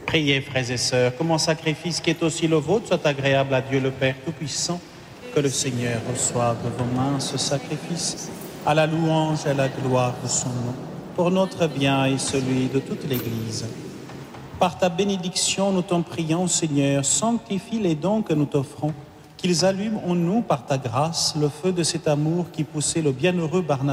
Priez, frères et sœurs, que mon sacrifice, qui est aussi le vôtre, soit agréable à Dieu le Père Tout-Puissant. Que le Seigneur reçoive de vos mains ce sacrifice, à la louange et à la gloire de son nom, pour notre bien et celui de toute l'Église. Par ta bénédiction, nous t'en prions, Seigneur, sanctifie les dons que nous t'offrons, qu'ils allument en nous, par ta grâce, le feu de cet amour qui poussait le bienheureux Barnabé